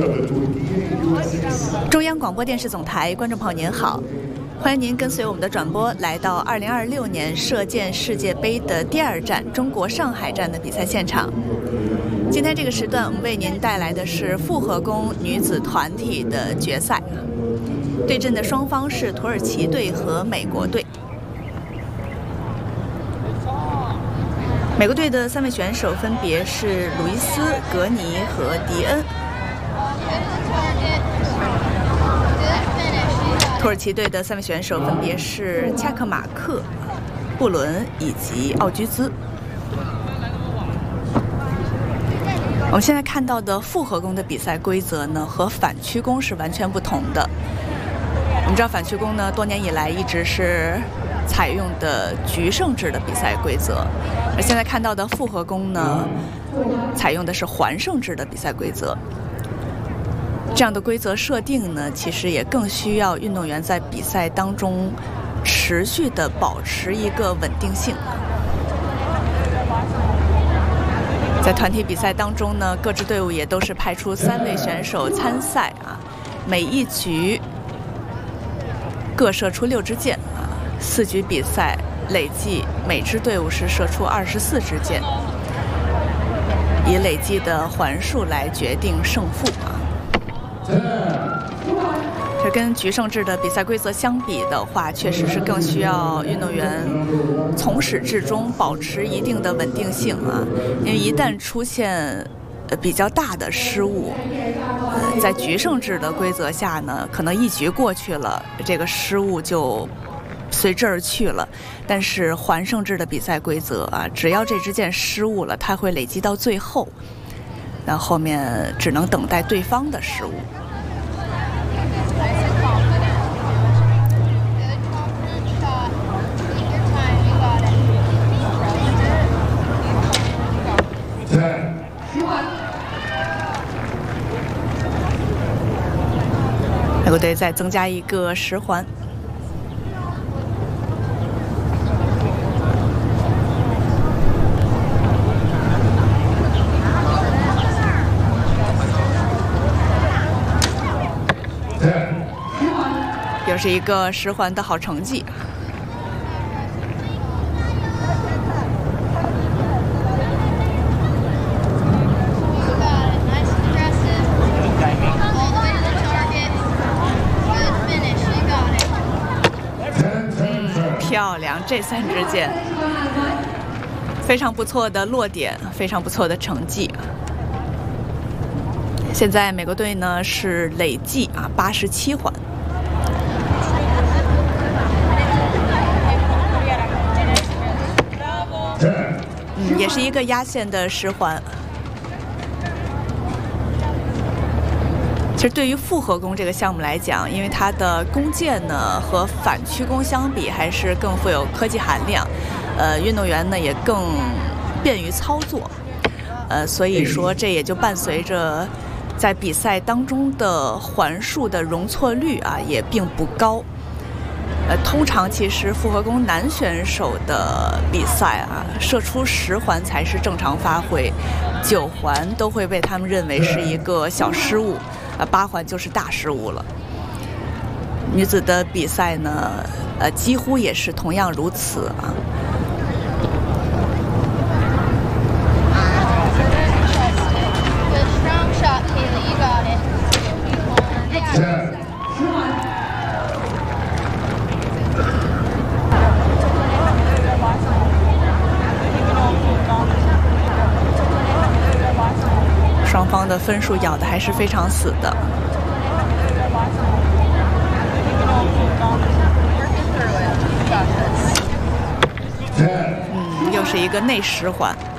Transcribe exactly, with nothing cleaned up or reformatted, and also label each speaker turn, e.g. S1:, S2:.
S1: 中央广播电视总台观众朋友您好，欢迎您跟随我们的转播来到二零二六年射箭世界杯的第二站中国上海站的比赛现场。今天这个时段，我们为您带来的是复合弓女子团体的决赛，对阵的双方是土耳其队和美国队。美国队的三位选手分别是鲁伊斯、格尼和迪恩。土耳其队的三位选手分别是恰克马克、布伦以及奥居兹。我们现在看到的复合弓的比赛规则呢，和反曲弓是完全不同的。我们知道反曲弓呢，多年以来一直是采用的局胜制的比赛规则，而现在看到的复合弓呢，采用的是环胜制的比赛规则。这样的规则设定呢，其实也更需要运动员在比赛当中持续的保持一个稳定性。在团体比赛当中呢，各支队伍也都是派出三位选手参赛啊，每一局各射出六支箭啊，四局比赛累计每支队伍是射出二十四支箭，以累计的环数来决定胜负啊。这跟局胜制的比赛规则相比的话，确实是更需要运动员从始至终保持一定的稳定性啊，因为一旦出现呃比较大的失误，呃，在局胜制的规则下呢，可能一局过去了，这个失误就随之而去了。但是环胜制的比赛规则啊，只要这支箭失误了，它会累积到最后。那后面只能等待对方的失误。美国队再增加一个十环。又是一个十环的好成绩。嗯，漂亮，这三支箭非常不错的落点，非常不错的成绩。现在美国队呢是累计啊八十七环。嗯，也是一个压线的十环。其实对于复合弓这个项目来讲，因为它的弓箭呢和反曲弓相比，还是更富有科技含量，呃，运动员呢也更便于操作，呃，所以说这也就伴随着在比赛当中的环数的容错率啊也并不高。呃，通常其实复合弓男选手的比赛啊，射出十环才是正常发挥，九环都会被他们认为是一个小失误，呃，八环就是大失误了。女子的比赛呢，呃，几乎也是同样如此啊。双方的分数咬得还是非常死的。嗯，又是一个内十环。